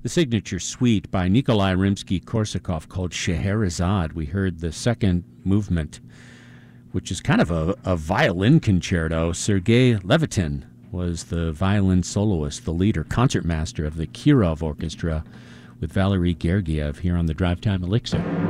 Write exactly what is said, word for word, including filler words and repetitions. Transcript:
The signature suite by Nikolai Rimsky-Korsakov called Scheherazade. We heard the second movement, which is kind of a, a violin concerto. Sergei Levitin was the violin soloist, the leader, concertmaster of the Kirov Orchestra with Valery Gergiev here on the Drive Time Elixir.